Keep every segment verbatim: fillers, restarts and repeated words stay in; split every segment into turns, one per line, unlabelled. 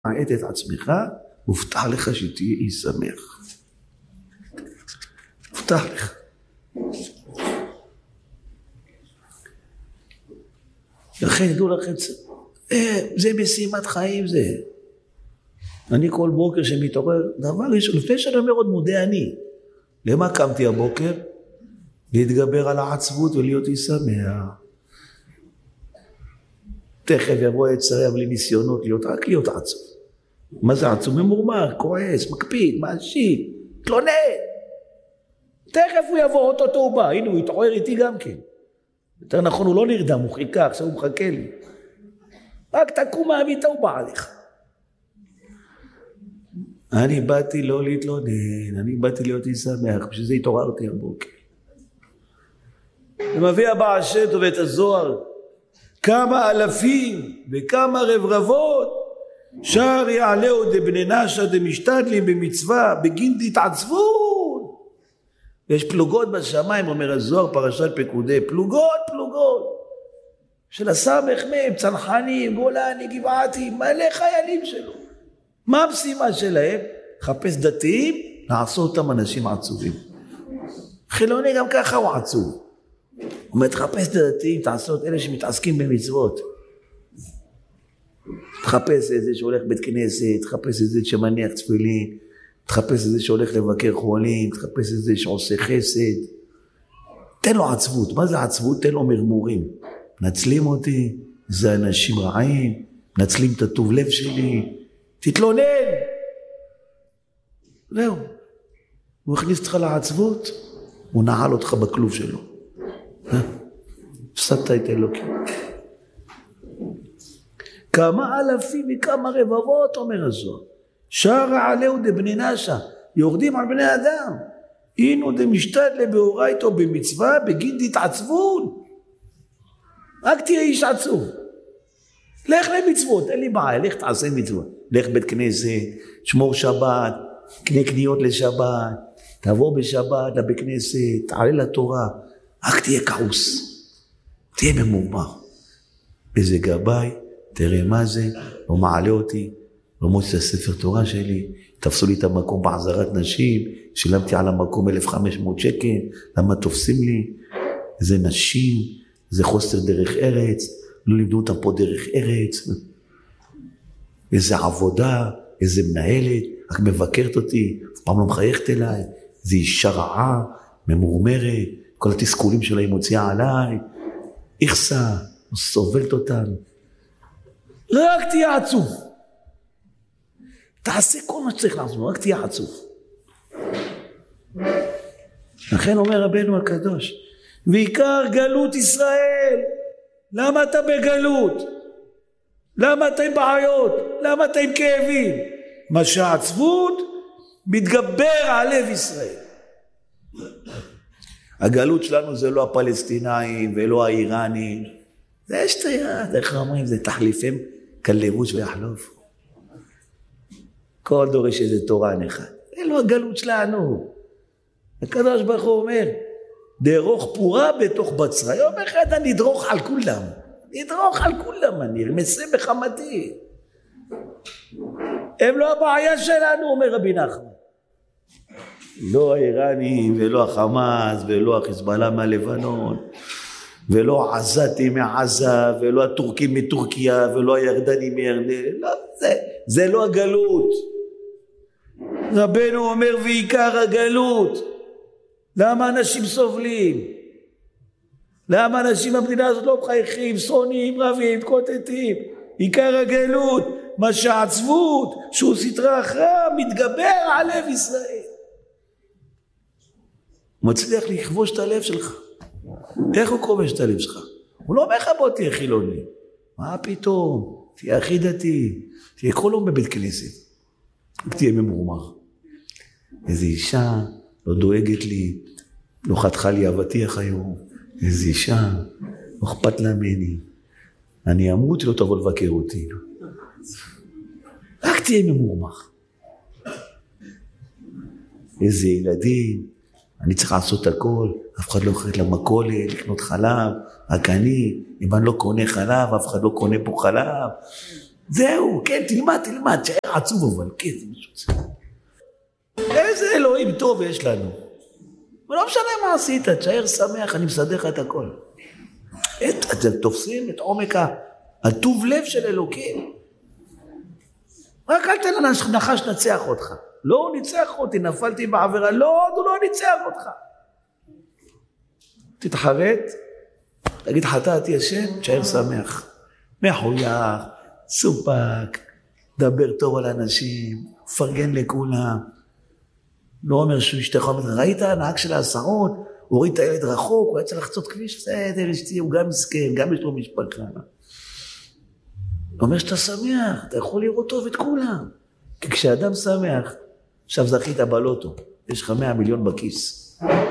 מעט את עצמך, מובטח לך שתהיה איש שמח. מובטח לך. לכן ידעו לכם, זה משימת חיים זה. אני כל בוקר שמתעורר, דבר ראשון, לפני שאני אומר עוד מודה אני. למה קמתי הבוקר? להתגבר על העצבות ולהיות איש שמח. תכף יבוא יצריה בלי ניסיונות להיות, רק להיות עצוב. מה זה עצוב? ממורמר, כועס, מקפיד, מאשים, תלונן. תכף הוא יבוא, אותו הוא בא, הנה הוא יתעורר איתי גם כן. יותר נכון, הוא לא נרדם, הוא חיכה, עכשיו הוא מחכה לי. רק תקום מהמיטה, הוא בא עליך. אני באתי לא להתלונן, אני באתי להיות איש שמח, בשביל זה התעוררתי הבוקר. ומביא הבעל שם טוב את הזוהר, כמה אלפים וכמה רברבות, שר יעלהו דבני נשה דמשתדלים במצווה, בגין דהתעצבון. ויש פלוגות בשמיים, אומר הזוהר, פרשת פקודי, פלוגות, פלוגות, של הסמך מהם, צנחנים, גולני, גבעתי, מלא חיילים שלו. מה המשימה שלהם? חפש דתיים, לעשות אותם אנשים עצובים. חילוני גם ככה הוא עצוב. הוא אומר, תחפש דתיים, תעשות אלה שמתעסקים במצוות. תחפש איזה שהולך בית כנסת, תחפש איזה שמניח תפילין, תחפש איזה שהולך לבקר חולים, תחפש איזה שעושה חסד. תן לו עצבות. מה זה עצבות? תן לו מרמורים. נצלים אותי, זה אנשים רעים, נצלים את הטוב לב שלי, תתלונן. זהו. הוא הכניס אותך לעצבות, הוא נעל אותך בכלוב שלו. הפסדת את אלוקים. כמה אלפים וכמה רבבות, אומר הזוהר. שרה עליהו דבני נשה, יורדים על בני אדם. אינו דמשתדלה באורייתו במצווה, בגין דהתעצבון. רק תהיה איש עצוב. לך למצוות, אין לי בעיה, לך תעשה מצוות. לך בית כנסת, שמור שבת, קנה קניות לשבת, תבוא בשבת לבית כנסת, תעלה לתורה. רק תהיה כעוס, תהיה ממורמר. איזה גבאי, תראה מה זה, לא מעלה אותי, לא מוצא ספר תורה שלי, תפסו לי את המקום בעזרת נשים, שילמתי על המקום אלף וחמש מאות שקל, למה תופסים לי? איזה נשים, איזה חוסר דרך ארץ, לא לימדו אותם פה דרך ארץ, איזה עבודה, איזה מנהלת, רק מבקרת אותי, אף פעם לא מחייכת אליי, איזו אישה רעה, ממורמרת, כל התסכולים שלה היא מוציאה עליי, איכסה, סובלת אותן. רק תהיה עצוב. תעשה כל מה שצריך לעשות, רק תהיה עצוב. לכן אומר רבנו הקדוש, ועיקר גלות ישראל, למה אתה בגלות? למה אתה עם בעיות? למה אתה עם כאבים? מה שהעצבות מתגבר על לב ישראל. הגלות שלנו זה לא הפלסטינאים ולא האיראנים. זה שטויות, איך אומרים? זה תחליפים כלבוש ויחלוף. כל דורש איזה תורה אחד. זה לא הגלות שלנו. הקדוש ברוך הוא אומר, דרוך פורה בתוך בצרה. יום אחד אני אדרוך על כולם. נדרוך על כולם, אני ארמסה בחמתי. הם לא הבעיה שלנו, אומר רבי נחמן. לא האיראנים ולא החמאס ולא החיזבאללה מהלבנון ולא העזתים מעזה ולא הטורקים מטורקיה ולא הירדנים מירדן. לא, זה, זה לא הגלות. רבנו אומר ועיקר הגלות. למה אנשים סובלים? למה אנשים במדינה הזאת לא מחייכים, שונאים, רבים, קוטטים? עיקר הגלות, מה שהעצבות, שהוא סתרה אחרא, מתגבר על לב ישראל. הוא מצליח לכבוש את הלב שלך. איך הוא כובש את הלב שלך? הוא לא אומר לך בוא תהיה חילוני. מה פתאום? תהיה הכי דתי. תהיה כל יום בבית כנסת. תהיה ממורמר. איזו אישה לא דואגת לי, לא חתכה לי אבטיח היום. איזו אישה, לא אכפת לה ממני. אני אמות לא תבוא לבקר אותי. רק תהיה ממורמר. איזה ילדים, אני צריך לעשות הכל, אף אחד לא יחד למכולת, לקנות חלב, רק אני, אם אני לא קונה חלב, אף אחד לא קונה פה חלב. זהו, כן, תלמד, תלמד, תשאר עצוב, אבל כן, זה משהו. איזה אלוהים טוב יש לנו. ולא משנה מה עשית, תשאר שמח, אני מסדר לך את הכל. אתם תופסים את עומק הטוב לב של אלוקים. רק אל תן לנחש נצח אותך. לא, הוא ניצח אותי, נפלתי בעבירה, לא, הוא לא ניצח אותך. תתחרט, תגיד חטאתי השם, תשאר שמח. מחוייך, סופק, דבר טוב על אנשים, פרגן לכולם. לא אומר שהוא אשתך, ראית הנהג של העשרות, הוא הוריד את הילד רחוק, הוא היה צריך לחצות כביש, בסדר, אשתי, הוא גם מסכן, גם יש לו משפחה. הוא אומר שאתה שמח, אתה יכול לראות טוב את כולם. כי כשאדם שמח, עכשיו זכית בלוטו, יש לך מאה מיליון בכיס.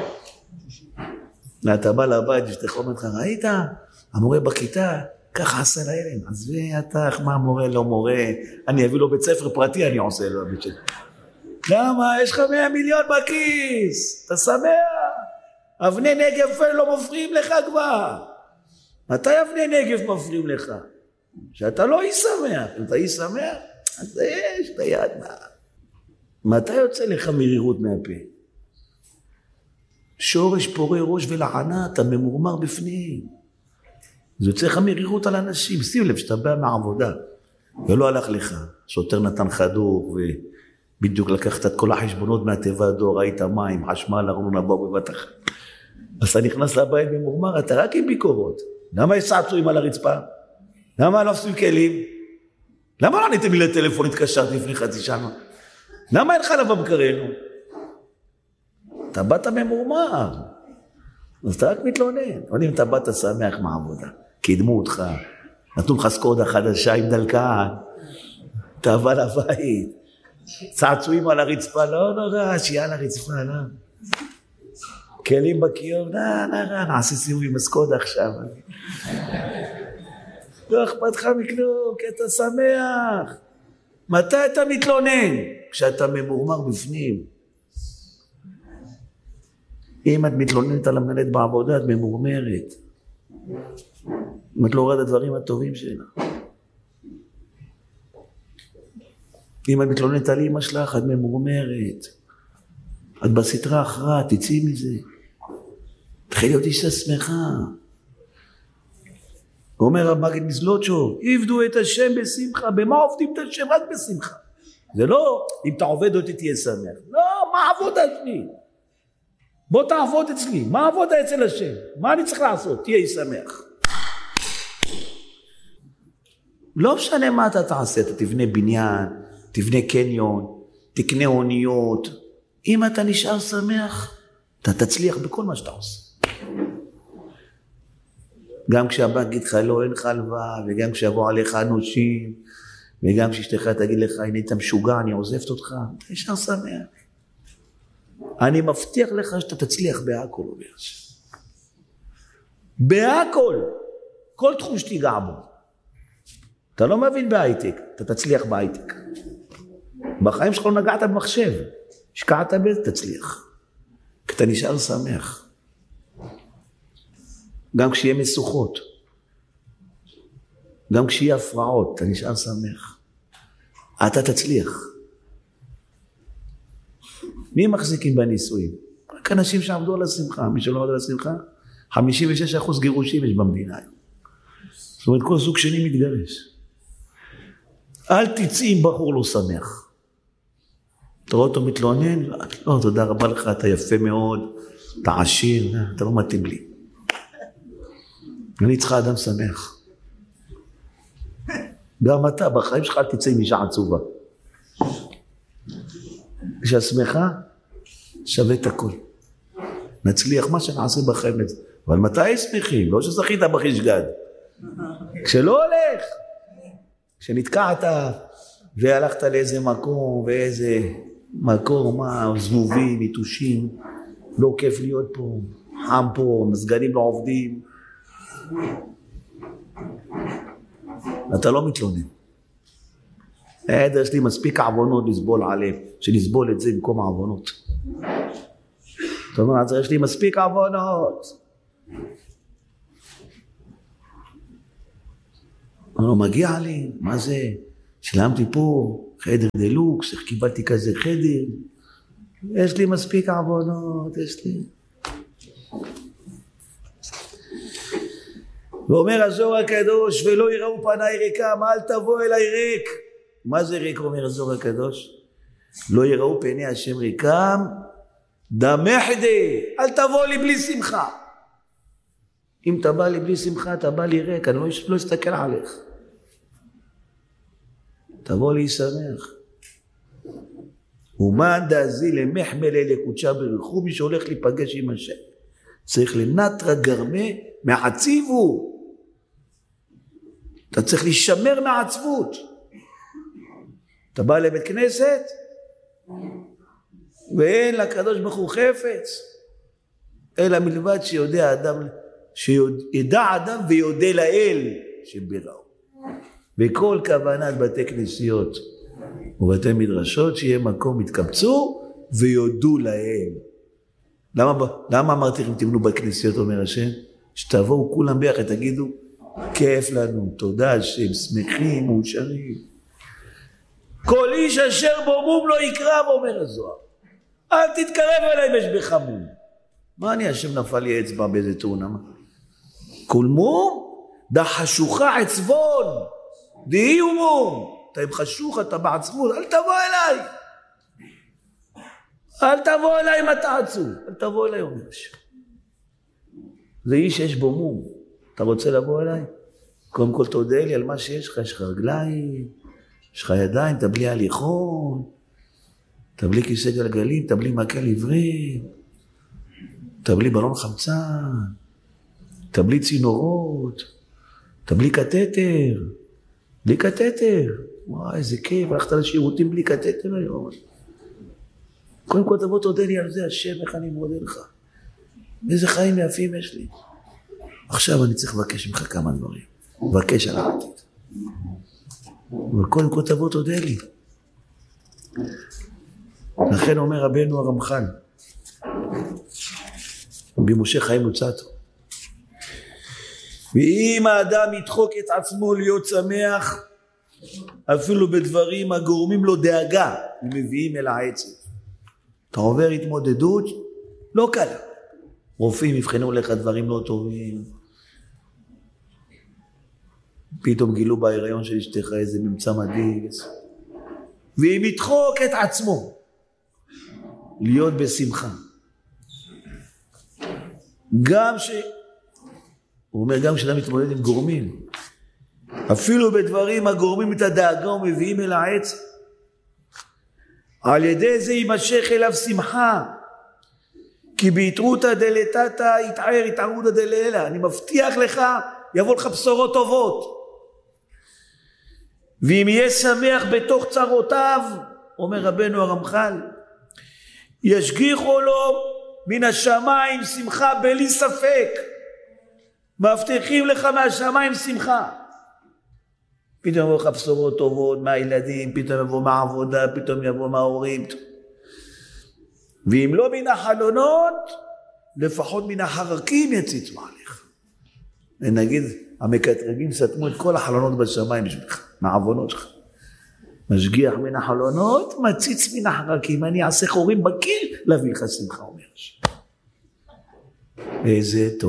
ואתה בא לבית, אשתך אומר לך, ראית? המורה בכיתה, ככה עשה לילד, אז אתה, מה המורה לא מורה, אני אביא לו בית ספר פרטי, אני עושה לו בית ספר. למה? יש לך מאה מיליון בכיס, אתה שמח. אבני נגב לא מפריעים לך כבר. מתי אבני נגב מפריעים לך? שאתה לא אי שמח. אם אתה אי שמח, אז יש, אתה יד מה. מתי יוצא לך מרירות מהפה? שורש פורה ראש ולענה, אתה ממורמר בפנים. זה יוצא לך מרירות על אנשים. שים לב שאתה בא מהעבודה, ולא הלך לך. שוטר נתן לך דוח, ובדיוק לקחת את כל החשבונות מהטבע דור, ראית מים, חשמל, ארנונה באו בבת אחת. אז אתה נכנס לבית ממורמר, אתה רק עם ביקורות. למה יש צעצועים על הרצפה? למה לא עושים כלים? למה לא עניתם לי לטלפון, התקשרתי לפני חצי שנה? למה אין לך לבא בקרנו? אתה באת ממורמר. אז אתה רק מתלונן. אבל אם אתה באת שמח מהעבודה, קידמו אותך, נתנו לך סקודה חדשה עם דלקן, אתה בא לבית, צעצועים על הרצפה, לא נורא, שיהיה על הרצפה, לא. כלים בכיור, לא, לא, לא, נעשה סיבוב עם הסקודה עכשיו. לא אכפת לך מכלום, כי אתה שמח. מתי אתה מתלונן? כשאתה ממורמר בפנים. אם את מתלוננת על המנהלת בעבודה, את ממורמרת. אם את לא רואה את הדברים הטובים שלה. אם את מתלוננת על אמא שלך, את ממורמרת. את בסתרה אחרת, תצאי מזה. תחיל להיות אישה שמחה. אומר המגד מזלוטשו, עבדו את השם בשמחה. במה עובדים את השם? רק בשמחה. זה לא, אם אתה עובד אותי תהיה שמח. לא, מה עבודה שלי? בוא תעבוד אצלי. מה עבודה אצל השם? מה אני צריך לעשות? תהיה שמח. לא משנה מה אתה תעשה. אתה תבנה בניין, תבנה קניון, תקנה אוניות. אם אתה נשאר שמח, אתה תצליח בכל מה שאתה עושה. גם כשהבנק יגיד לך לא אין לך הלוואה, וגם כשיבוא עליך אנושים, וגם כשאשתך תגיד לך הנה אתה משוגע, אני עוזבת אותך, אתה נשאר שמח. אני מבטיח לך שאתה תצליח בהכל, אומר השם. בהכל. כל תחום שתיגע בו. אתה לא מבין בהייטק, אתה תצליח בהייטק. בחיים שלך לא נגעת במחשב. השקעת בזה, תצליח. כי אתה נשאר שמח. גם כשיהיה מסוכות. גם כשיהיה הפרעות, אתה נשאר שמח. אתה תצליח. מי מחזיקים בנישואים? רק אנשים שעבדו על השמחה. מי שלא עבדו על השמחה, חמישים ושש אחוז גירושים יש במדינה. זאת אומרת, כל זוג שני מתגרש. אל תצאי עם בחור לא שמח. אתה רואה אותו מתלונן? לא, תודה רבה לך, אתה יפה מאוד, אתה עשיר, אתה לא מתאים לי. אני צריכה אדם שמח. גם אתה, בחיים שלך אל תצא עם אישה עצובה. כשהשמחה שווה את הכל. נצליח מה שנעשה בחיים. אבל מתי שמחים? לא שזכית בחישגד. כשלא הולך. כשנתקעת והלכת לאיזה מקום ואיזה מקום, מה, זבובים, מיתושים, לא כיף להיות פה, חם פה, מסגנים לא עובדים. אתה לא מתלונן. יש לי מספיק עוונות לסבול עליהם, שנסבול את זה במקום העוונות. זאת אומרת, יש לי מספיק עוונות. אבל מגיע לי, מה זה? שילמתי פה חדר דלוקס, איך קיבלתי כזה חדר, יש לי מספיק עוונות, יש לי. ואומר הזוהר הקדוש, ולא יראו פניי ריקם, אל תבוא אליי ריק. מה זה ריק, אומר הזוהר הקדוש? לא יראו פני השם ריקם, דמחדי, אל תבוא לי בלי שמחה. אם אתה בא לי בלי שמחה, אתה בא לי ריק, אני לא, לא אסתכל עליך. תבוא לי שמח. ומאן דאזי למחמלה לקודשה ברכו, מי שהולך להיפגש עם השם. צריך לנטרה גרמה מעציבו. אתה צריך להישמר מעצבות. אתה בא לבית כנסת, ואין לקדוש ברוך הוא חפץ, אלא מלבד שיודע אדם, שידע אדם ויודע לאל שבראו. וכל כוונת בתי כנסיות ובתי מדרשות שיהיה מקום יתקבצו ויודו לאל. למה, למה אמרתי לכם תבנו בכנסיות, אומר השם? שתבואו כולם ביחד, תגידו כיף לנו, תודה השם, שמחים, מאושרים. כל איש אשר בו מום לא יקרב, אומר הזוהר. אל תתקרב אליי יש בך מום. מה אני, השם נפל לי אצבע באיזה תאונה? כל מום דה חשוכה עצבון, דהי הוא מום. אתה עם חשוך, אתה בעצבות, אל תבוא אליי. אל תבוא אליי אם אתה עצוב, אל תבוא אליי, אומר השם. זה איש שיש בו מום. אתה רוצה לבוא אליי? קודם כל תודה לי על מה שיש לך, יש לך רגליים, יש לך ידיים, אתה בלי הליכון, אתה בלי כיסא גלגלים, אתה בלי מקל עברי, אתה בלי בלון חמצן, אתה בלי צינורות, אתה בלי קטטר, בלי קטטר. וואי, איזה כיף, הלכת לשירותים בלי קטטר היום. קודם כל תבוא תודה לי על זה, השם, איך אני מודה לך. איזה חיים יפים יש לי. עכשיו אני צריך לבקש ממך כמה דברים. לבקש על העתיד. אבל קודם כל תבוא תודה לי. לכן אומר רבנו הרמח"ל, במשה חיים לוצאטו, ואם האדם ידחוק את עצמו להיות שמח, אפילו בדברים הגורמים לו דאגה, ומביאים אל העצב. אתה עובר התמודדות, לא קלה. רופאים יבחנו לך דברים לא טובים. פתאום גילו בהיריון של אשתך איזה ממצא מדהים. ואם ידחוק את עצמו, להיות בשמחה. גם ש... הוא אומר גם שאדם מתמודד עם גורמים. אפילו בדברים הגורמים את הדאגה ומביאים אל העץ. על ידי זה יימשך אליו שמחה. כי ביתרותא דלתתא יתער יתערותא דלעילא. אני מבטיח לך, יבוא לך בשורות טובות. ואם יהיה שמח בתוך צרותיו, אומר רבנו הרמח"ל, ישגיחו לו מן השמיים שמחה בלי ספק. מבטיחים לך מהשמיים שמחה. פתאום יבוא לך בשורות טובות מהילדים, פתאום יבוא מהעבודה, פתאום יבוא מההורים. ואם לא מן החלונות, לפחות מן החרקים יציצו עליך. ונגיד, המקטרגים סתמו את כל החלונות בשמיים בשבילך, מהעוונות שלך. משגיח מן החלונות, מציץ מן החרקים, אני אעשה חורים בקיר, להביא לך שמחה, אומר. איזה טוב.